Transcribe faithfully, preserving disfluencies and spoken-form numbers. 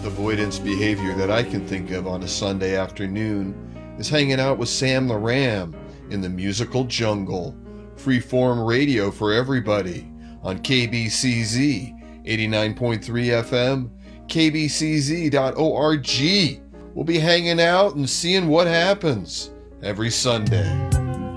avoidance behavior that I can think of on a Sunday afternoon is hanging out with Sam the Ram in the musical jungle. Freeform radio for everybody on K B C Z eighty-nine point three F M, K B C Z dot org. We'll be hanging out and seeing what happens every Sunday.